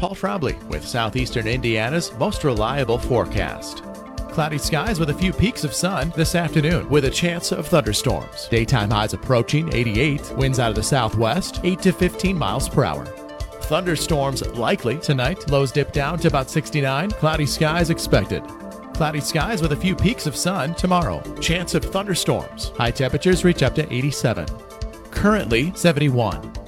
Paul Trombley with Southeastern Indiana's most reliable forecast. Cloudy skies with a few peaks of sun this afternoon with a chance of thunderstorms. Daytime highs approaching 88, winds out of the southwest 8 to 15 miles per hour. Thunderstorms likely tonight, lows dip down to about 69, cloudy skies expected. Cloudy skies with a few peaks of sun tomorrow. Chance of thunderstorms. High temperatures reach up to 87. Currently 71.